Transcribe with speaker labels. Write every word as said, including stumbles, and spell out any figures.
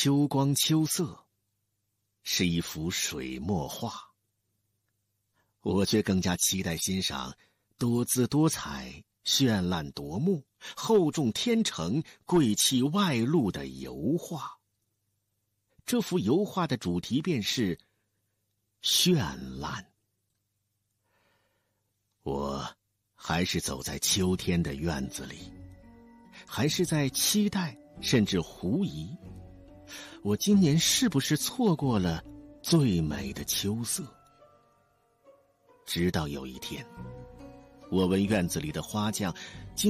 Speaker 1: 秋光秋色，是一幅水墨画。我却更加期待欣赏多姿多彩、绚烂夺目、厚重天成、贵气外露的油画。这幅油画的主题便是绚烂。我还是走在秋天的院子里，还是在期待甚至狐疑，我今年是不是错过了最美的秋色？直到有一天，我问院子里的花匠，